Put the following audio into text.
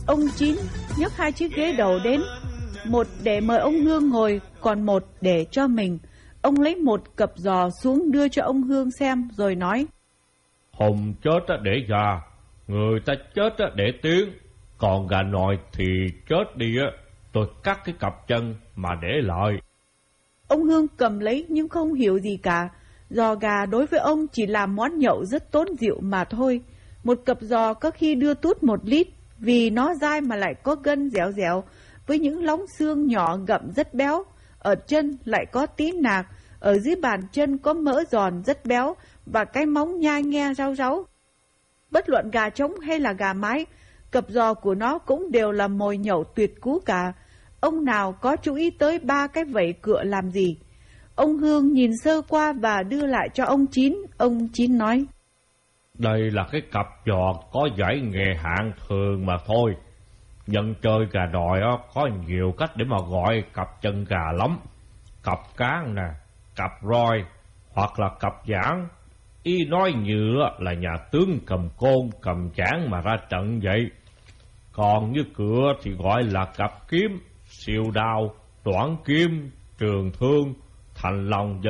Ông Chín nhấc 2 chiếc ghế đầu đến, một để mời ông Hương ngồi, còn một để cho mình. Ông lấy một cặp giò xuống đưa cho ông Hương xem rồi nói: Hùng chết để gà, người ta chết để tiếng, còn gà nòi thì chết đi tôi cắt cái cặp chân mà để lại. Ông Hương cầm lấy nhưng không hiểu gì cả. Giò gà đối với ông chỉ là món nhậu rất tốn rượu mà thôi. Một cặp giò có khi đưa tút 1 lít, vì nó dai mà lại có gân dẻo dẻo, với những lóng xương nhỏ gặm rất béo. Ở chân lại có tí nạc, ở dưới bàn chân có mỡ giòn rất béo, và cái móng nhai nghe rau ráu. Bất luận gà trống hay là gà mái, cặp giò của nó cũng đều là mồi nhậu tuyệt cú cả. Ông nào có chú ý tới 3 cái vảy cựa làm gì? Ông Hương nhìn sơ qua và đưa lại cho ông Chín. Ông Chín nói: Đây là cái cặp giò có giải nghề hạng thường mà thôi. Dân chơi gà đòi có nhiều cách để mà gọi cặp chân gà lắm. Cặp cán nè, cặp roi, hoặc là cặp giảng. Ý nói như là nhà tướng cầm côn, cầm chảng mà ra trận vậy. Còn như cửa thì gọi là cặp kiếm, siêu đao, đoạn kiếm, trường thương, thành lòng,